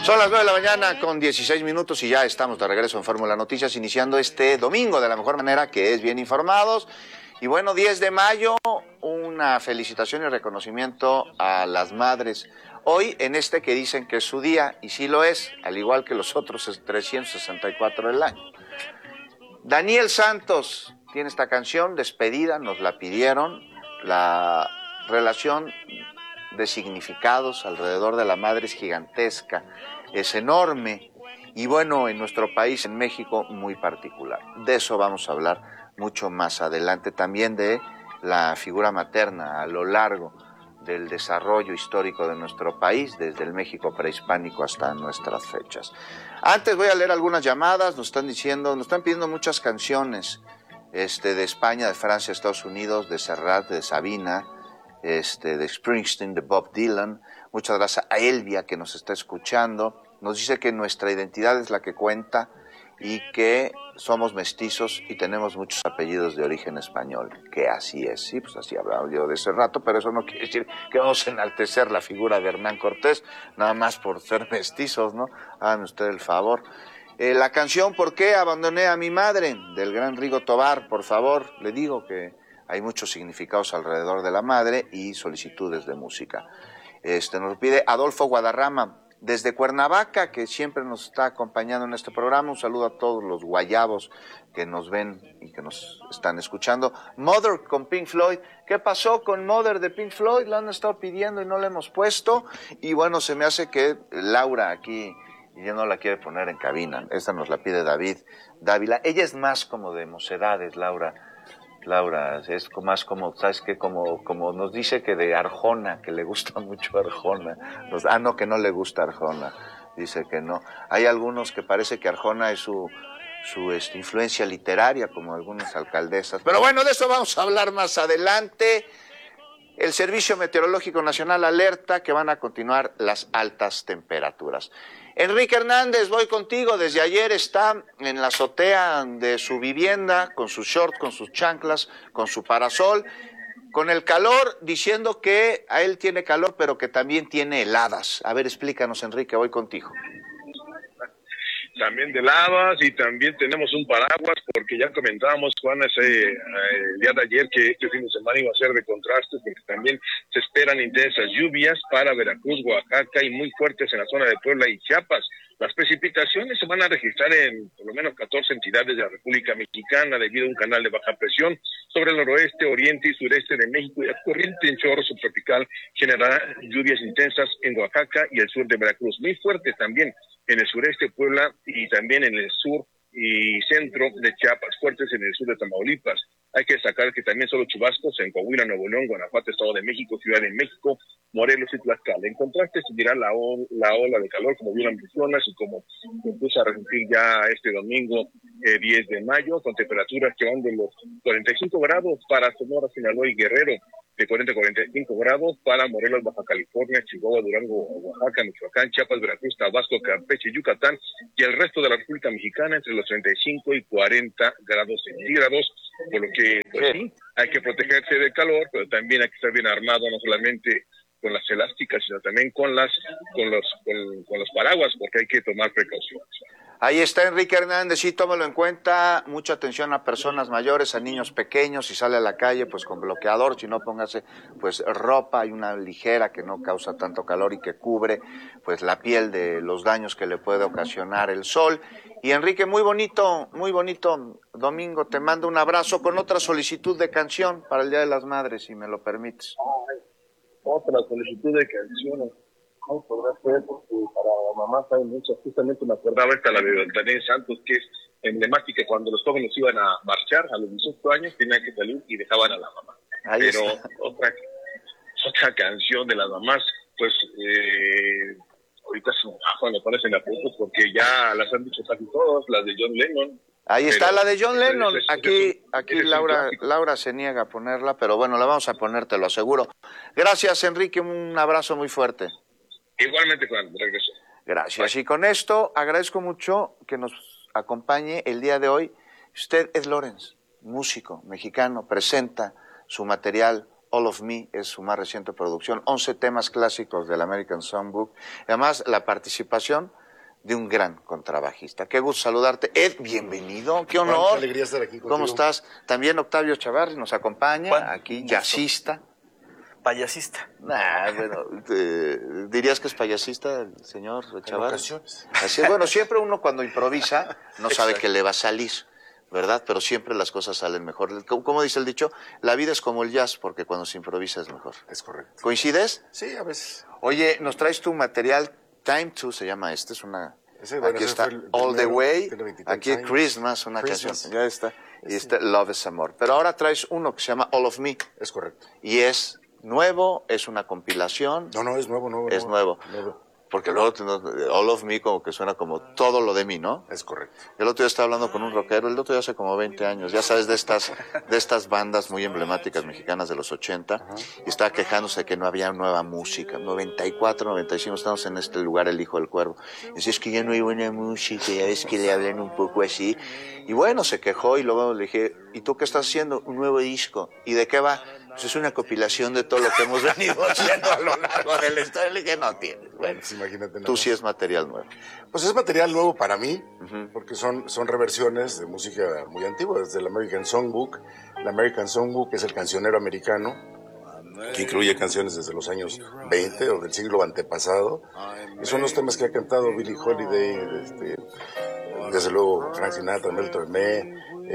Son las 9 de la mañana con 16 minutos y ya estamos de regreso en Fórmula Noticias, iniciando este domingo de la mejor manera, que es bien informados. Y bueno, 10 de mayo, una felicitación y reconocimiento a las madres. Hoy en este que dicen que es su día, y sí lo es, al igual que los otros 364 del año. Daniel Santos tiene esta canción, Despedida, nos la pidieron. La relación de significados alrededor de la madre es gigantesca, es enorme, y bueno, en nuestro país, en México, muy particular. De eso vamos a hablar mucho más adelante, también de la figura materna a lo largo del desarrollo histórico de nuestro país, desde el México prehispánico hasta nuestras fechas. Antes voy a leer algunas llamadas. Nos están pidiendo muchas canciones de España, de Francia, de Estados Unidos, de Serrat, de Sabina, de Springsteen, de Bob Dylan. Muchas gracias a Elvia, que nos está escuchando. Nos dice que nuestra identidad es la que cuenta y que somos mestizos y tenemos muchos apellidos de origen español, que así es. Sí, pues así hablaba yo de ese rato, pero eso no quiere decir que vamos a enaltecer la figura de Hernán Cortés, nada más por ser mestizos, ¿no? Hagan usted el favor. La canción ¿Por qué abandoné a mi madre?, del gran Rigo Tobar, por favor. Le digo que hay muchos significados alrededor de la madre y solicitudes de música. Nos pide Adolfo Guadarrama, desde Cuernavaca, que siempre nos está acompañando en este programa. Un saludo a todos los guayabos que nos ven y que nos están escuchando. Mother con Pink Floyd. ¿Qué pasó con Mother de Pink Floyd? La han estado pidiendo y no la hemos puesto. Y bueno, se me hace que Laura aquí, y ya no la quiere poner en cabina. Esta nos la pide David Dávila. Ella es más como de mocedades, Laura, es más como, ¿sabes qué? Como nos dice que de Arjona, que le gusta mucho Arjona. No, que no le gusta Arjona. Dice que no. Hay algunos que parece que Arjona es su influencia literaria, como algunas alcaldesas. Pero bueno, de eso vamos a hablar más adelante. El Servicio Meteorológico Nacional alerta que van a continuar las altas temperaturas. Enrique Hernández, voy contigo. Desde ayer está en la azotea de su vivienda, con sus shorts, con sus chanclas, con su parasol, con el calor, diciendo que a él tiene calor, pero que también tiene heladas. A ver, explícanos, Enrique, voy contigo. También de lavas, y también tenemos un paraguas, porque ya comentábamos, Juan, el día de ayer, que este fin de semana iba a ser de contrastes, porque también se esperan intensas lluvias para Veracruz, Oaxaca, y muy fuertes en la zona de Puebla y Chiapas. Las precipitaciones se van a registrar en por lo menos 14 entidades de la República Mexicana, debido a un canal de baja presión sobre el noroeste, oriente y sureste de México, y la corriente en chorro subtropical generará lluvias intensas en Oaxaca y el sur de Veracruz, muy fuertes también en el sureste, Puebla, y también en el sur y centro de Chiapas, fuertes en el sur de Tamaulipas. Hay que destacar que también solo chubascos en Coahuila, Nuevo León, Guanajuato, Estado de México, Ciudad de México, Morelos y Tlaxcala. En contraste, seguirá la ola de calor, como bien lo mencionas, y como empieza a resentir ya este domingo 10 de mayo, con temperaturas que van de los 45 grados para Sonora, Sinaloa y Guerrero, de 40 a 45 grados para Morelos, Baja California, Chihuahua, Durango, Oaxaca, Michoacán, Chiapas, Veracruz, Tabasco, Campeche, Yucatán y el resto de la República Mexicana entre los 35 y 40 grados centígrados, por lo que, pues sí, hay que protegerse del calor, pero también hay que estar bien armado, no solamente con las elásticas, sino también con los paraguas, porque hay que tomar precauciones. Ahí está Enrique Hernández, sí, tómalo en cuenta, mucha atención a personas mayores, a niños pequeños, si sale a la calle, pues con bloqueador, si no, póngase pues ropa, hay una ligera que no causa tanto calor y que cubre pues la piel de los daños que le puede ocasionar el sol. Y Enrique, muy bonito domingo, te mando un abrazo con otra solicitud de canción para el Día de las Madres, si me lo permites. Otra solicitud de canciones. No podrá ser, porque para mamás hay muchas. Justamente me acordaba la de Daniel Santos, que es emblemática. Cuando los jóvenes iban a marchar a los 18 años, tenían que salir y dejaban a la mamá. Ahí Pero está. otra canción de las mamás, pues ahorita me pones en la foto, porque ya las han dicho casi todas, las de John Lennon. Ahí está la de John Lennon. Aquí es Laura se niega a ponerla, pero bueno, la vamos a poner, te lo aseguro. Gracias, Enrique, un abrazo muy fuerte. Igualmente, Juan, regreso. Gracias. Bye. Y con esto agradezco mucho que nos acompañe el día de hoy. Usted es Lorenz, músico mexicano, presenta su material All of Me es su más reciente producción, 11 temas clásicos del American Songbook. Además, la participación de un gran contrabajista. Qué gusto saludarte. Ed, bienvenido, qué honor. Juan, qué alegría estar aquí contigo. ¿Cómo estás? También Octavio Chavarri nos acompaña, Juan, aquí, jazzista. Payasista. Bueno, ¿dirías que es payasista el señor Chavarri? En ocasiones. Así es, bueno, siempre uno cuando improvisa no sabe qué le va a salir, ¿verdad? Pero siempre las cosas salen mejor. ¿Cómo dice el dicho? La vida es como el jazz, porque cuando se improvisa es mejor. Es correcto. ¿Coincides? Sí, a veces. Oye, nos traes tu material, Time To se llama este, es una... Bueno, aquí está All the Way, aquí Christmas, una Christmas. canción, ya está, y está Love is Amor. Pero ahora traes uno que se llama All of Me, Es correcto. y es nuevo, es una compilación. No, es nuevo. Es nuevo. Porque luego All of Me como que suena como todo lo de mí, ¿no? Es correcto. El otro día estaba hablando con un rockero, el otro día hace como 20 años, ya sabes, de estas bandas muy emblemáticas mexicanas de los 80, y estaba quejándose de que no había nueva música. 94, 95, estamos en este lugar, El Hijo del Cuervo. Y decía, es que ya no hay buena música, ya ves que le hablan un poco así. Y bueno, se quejó y luego le dije, ¿y tú qué estás haciendo? Un nuevo disco. ¿Y de qué va? Pues es una compilación de todo lo que hemos venido haciendo a lo largo de la historia. Le dije, no tienes. Bueno, Pues imagínate nada tú más. sí es material nuevo. Pues es material nuevo para mí, porque son reversiones de música muy antigua, desde el American Songbook. El American Songbook es el cancionero americano, que incluye canciones desde los años 20 o del siglo antepasado. Y son los temas que ha cantado Billie Holiday, desde luego Frank Sinatra, Mel Tormé,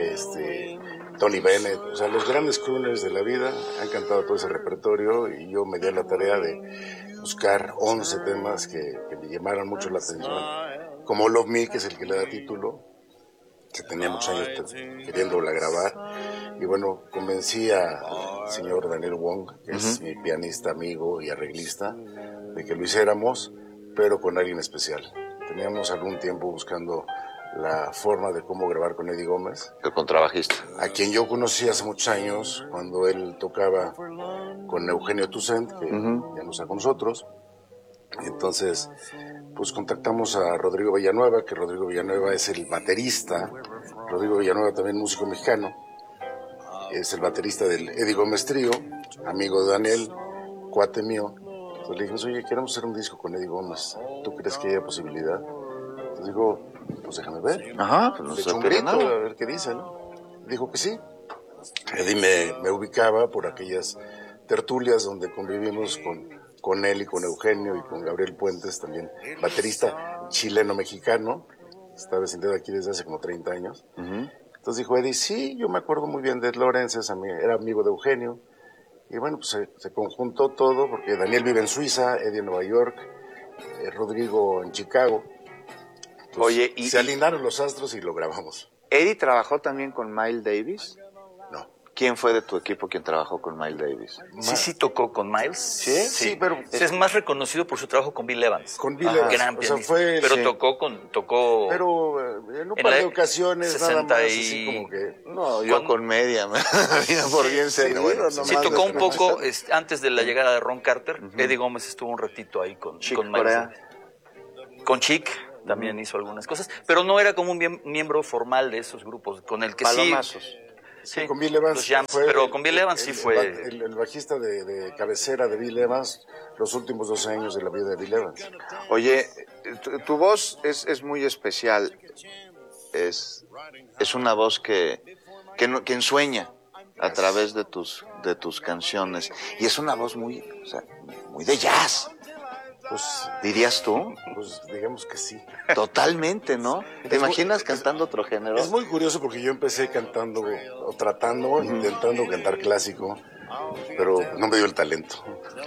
Tony Bennett, o sea, los grandes crooners de la vida han cantado todo ese repertorio, y yo me di a la tarea de buscar 11 temas que me llamaran mucho la atención, como Love Me, que es el que le da título, que tenía muchos años queriéndola grabar, y bueno, convencí al señor Daniel Wong, que es mi pianista, amigo y arreglista, de que lo hiciéramos, pero con alguien especial. Teníamos algún tiempo buscando la forma de cómo grabar con Eddie Gómez, El contrabajista. a quien yo conocí hace muchos años cuando él tocaba con Eugenio Toussaint, que ya no está con nosotros. Entonces, pues contactamos a Rodrigo Villanueva, que Rodrigo Villanueva es el baterista. Rodrigo Villanueva también músico mexicano, es el baterista del Eddie Gómez Trío, amigo de Daniel, cuate mío. Entonces le dijimos, oye, queremos hacer un disco con Eddie Gómez, ¿tú crees que haya posibilidad? Entonces digo, pues déjame ver. Ajá, pues no Le se eché un pierde grito, nada. a ver qué dice, ¿no? Dijo que sí. Eddie me ubicaba por aquellas tertulias donde convivimos con él y con Eugenio y con Gabriel Puentes, también baterista chileno-mexicano. Está vecindado aquí desde hace como 30 años. Entonces dijo Eddie, sí, yo me acuerdo muy bien de Ed Lawrence, era amigo de Eugenio. Y bueno, pues se conjuntó todo, porque Daniel vive en Suiza, Eddie en Nueva York, Rodrigo en Chicago. Entonces, Oye, se alinearon los astros y lo grabamos. ¿Eddie trabajó también con Miles Davis? No. ¿Quién fue de tu equipo quien trabajó con Miles Davis? Sí tocó con Miles. Sí, pero Es más reconocido por su trabajo con Bill Evans. con Bill Evans, Gran o sea, pianista. fue... Pero sí. tocó Pero en un en par la de ocasiones nada más, 60 así como que... No, yo con media, me vino por bien servido. bueno, nomás Sí, tocó un de- poco antes de la llegada de Ron Carter. Eddie Gómez estuvo un ratito ahí con Chick Miles. Corea. Con Chick también hizo algunas cosas, pero no era como un miembro formal de esos grupos, con el que Palomazos. sí, con Bill Evans los jams, fue pero con Bill Evans sí fue... el bajista de cabecera de Bill Evans los últimos 12 años de la vida de Bill Evans. Oye, tu voz es muy especial. Es una voz que ensueña a través de tus canciones. Y es una voz muy, o sea, muy de jazz, Pues, dirías tú. pues digamos que sí. Totalmente, ¿no? ¿Te imaginas cantando otro género? Es muy curioso porque yo empecé cantando o tratando, intentando cantar clásico, pero no me dio el talento.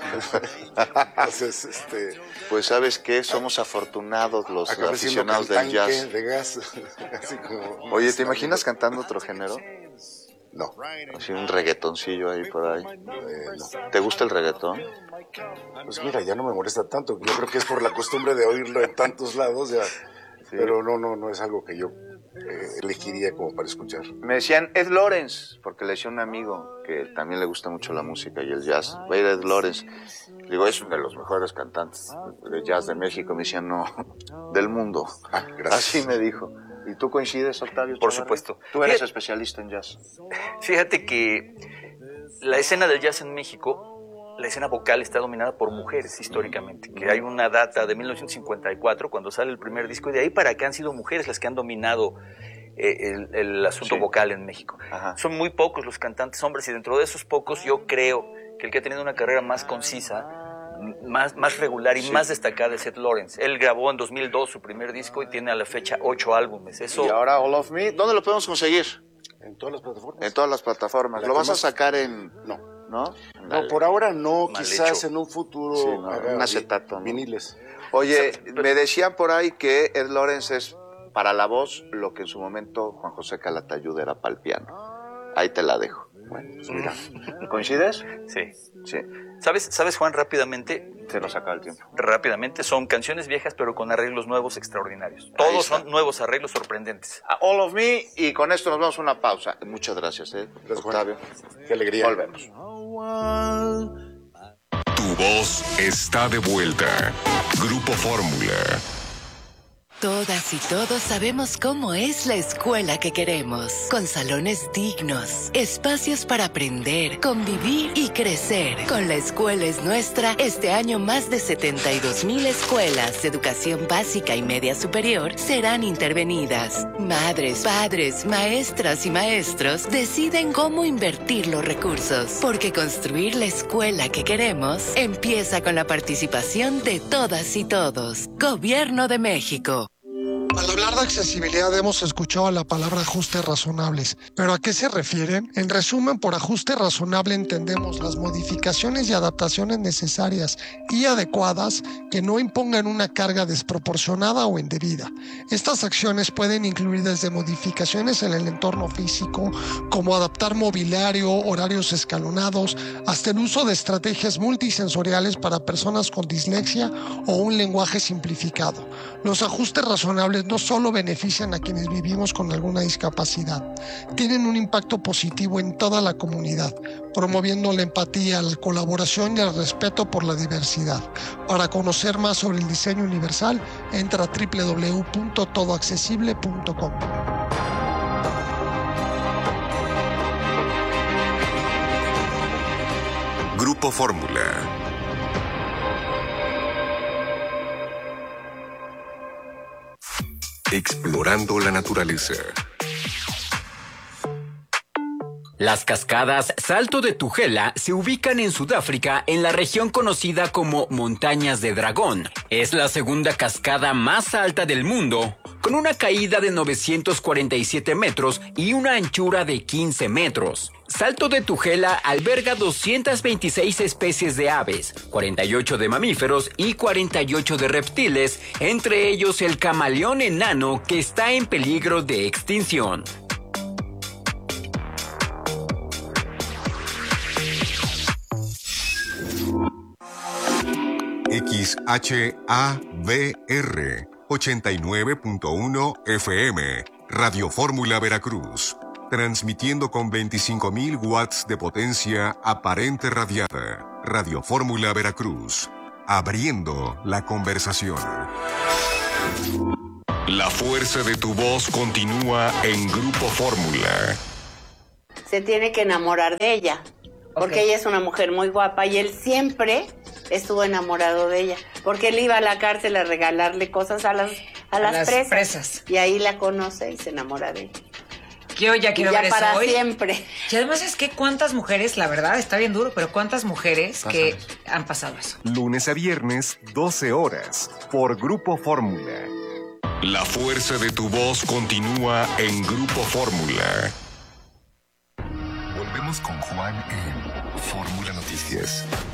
Entonces, Pues sabes qué, somos afortunados los acabé siendo aficionados del cantante jazz. de gas. Así como, Oye, ¿te imaginas cantando otro género? No, Así un reggaetoncillo ahí por ahí. no. ¿Te gusta el reggaetón? Pues mira, ya no me molesta tanto. Yo creo que es por la costumbre de oírlo en tantos lados ya. Pero no es algo que yo elegiría como para escuchar. Me decían Ed Lawrence, porque le decía a un amigo que también le gusta mucho la música y el jazz. Va a ir Ed Lawrence. Le digo, es uno de los mejores cantantes de jazz de México. Me decían, no, del mundo. Ah, gracias. Así me dijo. ¿Y tú coincides, Octavio? Por Chavarri? supuesto. Tú eres Fíjate- especialista en jazz. Fíjate que la escena del jazz en México, la escena vocal está dominada por mujeres históricamente, que hay una data de 1954 cuando sale el primer disco, y de ahí para acá han sido mujeres las que han dominado el asunto vocal en México. Ajá. Son muy pocos los cantantes hombres, y dentro de esos pocos yo creo que el que ha tenido una carrera más concisa, más regular y más destacada es Ed Lawrence. Él grabó en 2002 su primer disco y tiene a la fecha 8 álbumes. Eso... Y ahora All of Me, ¿dónde lo podemos conseguir? En todas las plataformas. En todas las plataformas. ¿Lo vas a sacar en...? No. ¿No? No, por ahora no, quizás en un futuro un acetato, ¿no? Viniles. Oye, me decían por ahí que Ed Lawrence es para la voz lo que en su momento Juan José Calatayud era para el piano. Ahí te la dejo. Bueno, pues mira. ¿Coincides? Sí. Sí. ¿Sabes, Juan, rápidamente? Se nos acaba el tiempo. Rápidamente, son canciones viejas pero con arreglos nuevos extraordinarios. Todos son nuevos arreglos sorprendentes. All of Me, y con esto nos vamos a una pausa. Muchas gracias, Octavio. Qué alegría. Volvemos. Tu voz está de vuelta. Grupo Fórmula. Todas y todos sabemos cómo es la escuela que queremos, con salones dignos, espacios para aprender, convivir y crecer. Con La Escuela es Nuestra, este año más de 72,000 escuelas de educación básica y media superior serán intervenidas. Madres, padres, maestras y maestros deciden cómo invertir los recursos, porque construir la escuela que queremos empieza con la participación de todas y todos. Gobierno de México. Al hablar de accesibilidad hemos escuchado la palabra ajustes razonables, ¿pero a qué se refieren? En resumen, por ajuste razonable entendemos las modificaciones y adaptaciones necesarias y adecuadas que no impongan una carga desproporcionada o indebida. Estas acciones pueden incluir desde modificaciones en el entorno físico, como adaptar mobiliario, horarios escalonados, hasta el uso de estrategias multisensoriales para personas con dislexia o un lenguaje simplificado. Los ajustes razonables no solo benefician a quienes vivimos con alguna discapacidad, tienen un impacto positivo en toda la comunidad, promoviendo la empatía, la colaboración y el respeto por la diversidad. Para conocer más sobre el diseño universal, entra a www.todoaccesible.com. Grupo Fórmula. Explorando la naturaleza. Las cascadas Salto de Tugela se ubican en Sudáfrica en la región conocida como Montañas de Dragón. Es la segunda cascada más alta del mundo, con una caída de 947 metros y una anchura de 15 metros. Salto de Tugela alberga 226 especies de aves, 48 de mamíferos y 48 de reptiles, entre ellos el camaleón enano que está en peligro de extinción. XHABR 89.1 FM, Radio Fórmula Veracruz. Transmitiendo con 25,000 watts de potencia aparente radiada. Radio Fórmula Veracruz. Abriendo la conversación. La fuerza de tu voz continúa en Grupo Fórmula. Se tiene que enamorar de ella, porque ella es una mujer muy guapa y él siempre estuvo enamorado de ella, porque él iba a la cárcel a regalarle cosas a las presas. Y ahí la conoce y se enamora de ella. Yo ya quiero ver eso para hoy. Siempre. Y además es que cuántas mujeres, la verdad, está bien duro, pero cuántas mujeres que han pasado eso. Lunes a viernes, 12 horas, por Grupo Fórmula. La fuerza de tu voz continúa en Grupo Fórmula. Volvemos con Juan en Fórmula Noticias.